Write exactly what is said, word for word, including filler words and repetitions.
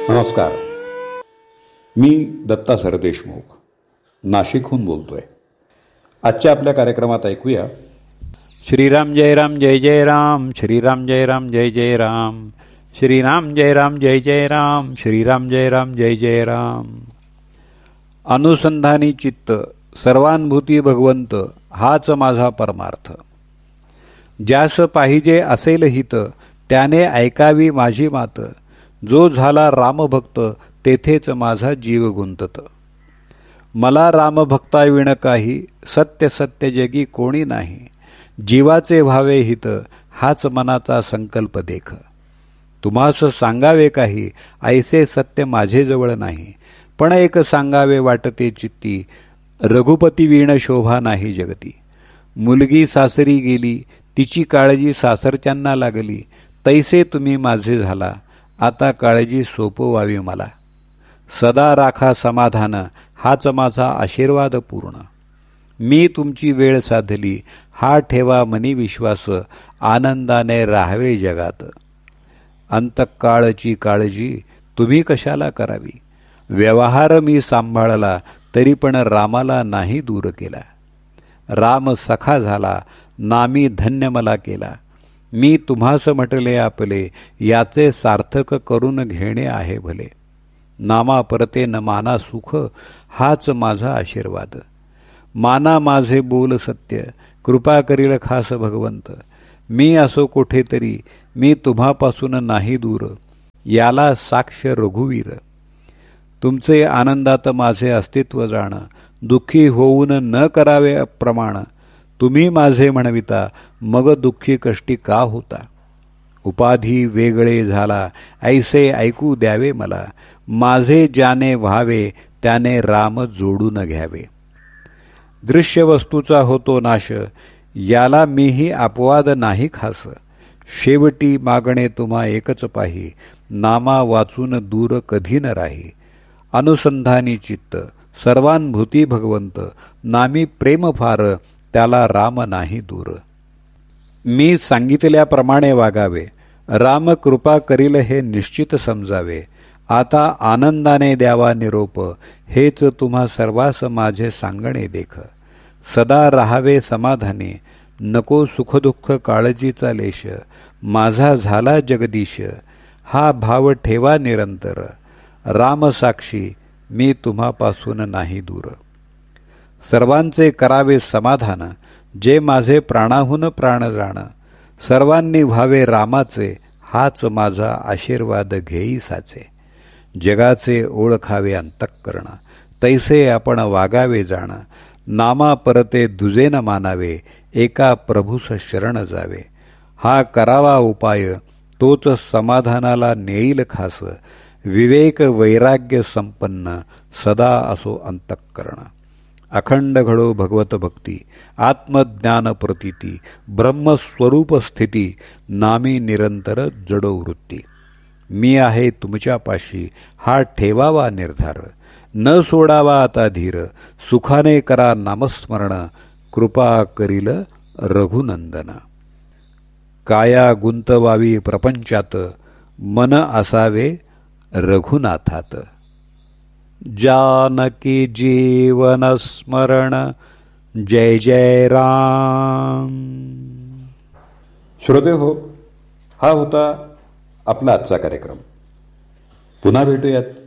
नमस्कार. मी दत्ता सरदेशमुख नाशिकहून बोलतोय. आजच्या आपल्या कार्यक्रमात ऐकूया श्रीराम जय राम जय जय राम, श्रीराम जय राम जय जय राम, श्रीराम जय राम जय जय राम, श्रीराम जय राम जय जय राम. अनुसंधानी चित्त सर्वानुभूती भगवंत हाच माझा परमार्थ. ज्यास पाहिजे असेल हित त्याने ऐकावी माझी मात. जो झाला रामभक्त तेथेच माझा जीव गुंतत. मला रामभक्ताविण काही सत्य सत्य जगी कोणी नाही. जीवाचे व्हावे हित हाच मनाचा संकल्प देख. तुम्हास सांगावे काही ऐसे सत्य माझे जवळ नाही. पण एक सांगावे वाटते चित्ती रघुपती विण शोभा नाही जगती. मुलगी सासरी गेली तिची काळजी सासरच्यांना लागली. तैसे तुम्ही माझे झाला आता काळजी सोपवावी मला. सदा राखा समाधान हाच माझा आशीर्वाद पूर्ण. मी तुमची वेळ साधली हा ठेवा मनी विश्वास. आनंदाने राहावे जगात. अंतकाळची काळजी तुम्ही कशाला करावी. व्यवहार मी सांभाळला तरी पण रामाला नाही दूर केला. राम सखा झाला नामी धन्य मला केला. मी तुम्हास म्हटले आपले याचे सार्थक करून घेणे आहे भले. नामा परते न माना सुख हाच माझा आशीर्वाद. माना माझे बोल सत्य कृपा करील खास भगवंत. मी असो कोठेतरी मी तुम्हापासून नाही दूर. याला साक्ष रघुवीर. तुमचे आनंदात माझे अस्तित्व जाण. दुःखी होऊन न करावे अप्रमाण. तुम्ही माझे म्हणविता मग दुःखी कष्टी का होता. उपाधी वेगळे झाला ऐसे ऐकू द्यावे मला. माझे ज्याने व्हावे त्याने राम जोडून घ्यावे. दृश्य वस्तूचा होतो नाश याला मीही अपवाद नाही खास. शेवटी मागणे तुम्हा एकच पाही. नामा वाचून दूर कधी न राही. अनुसंधानी चित्त सर्वानुभूती भगवंत. नामी प्रेम फार त्याला राम नाही दूर. मी सांगितल्याप्रमाणे वागावे. राम कृपा करील हे निश्चित समजावे. आता आनंदाने द्यावा निरोप हेच तुम्हा सर्वास माझे सांगणे देख. सदा राहावे समाधानी नको सुखदुःख काळजीचा लेश. माझा झाला जगदीश हा भाव ठेवा निरंतर. राम साक्षी मी तुम्हापासून नाही दूर. सर्वांचे करावे समाधान जे माझे प्राणाहून प्राण जाण. सर्वांनी व्हावे रामाचे हाच माझा आशीर्वाद घेई साचे. जगाचे ओळखावे अंतःकरण तैसे आपण वागावे जाण. नामा परते दुजे न मानावे एका प्रभूस शरण जावे. हा करावा उपाय तोच समाधानाला नेईल खास. विवेक वैराग्य संपन्न सदा असो अंतःकरण. अखंड घडो भगवत भक्ती आत्मज्ञान प्रतीती. ब्रह्मस्वरूप स्थिती नामी निरंतर जडो वृत्ती. मी आहे तुमच्यापाशी हा ठेवावा निर्धार. न सोडावा आता धीर. सुखाने करा नामस्मरण कृपा करील रघुनंदन. काया गुंतवावी प्रपंचात मन असावे रघुनाथात. जानकी जीवन स्मरण जय जय राम. श्रोते हो, हा होता आपला आजचा कार्यक्रम. पुन्हा भेटूयात